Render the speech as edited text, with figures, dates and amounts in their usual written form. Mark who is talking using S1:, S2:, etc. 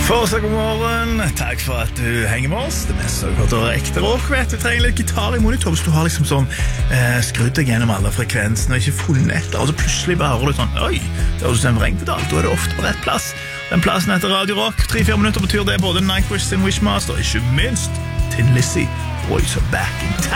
S1: Fortsatt god morgen, takk for at du henger med oss. Det meste har hørt over ekte rock, vet du. Trenger litt gitar i monitor hvis du har liksom sånn skrudd deg gjennom alle frekvensene og ikke funnet etter, og så plutselig bare hører du sånn, oi, det høres ut som en vrengpedal, da er det ofte på rett plass. Den plassen heter Radio Rock. 3-4 minutter betyr det både Nightwish sin Wishmaster, og ikke minst Tin Lizzy, Boys Are Back in Town.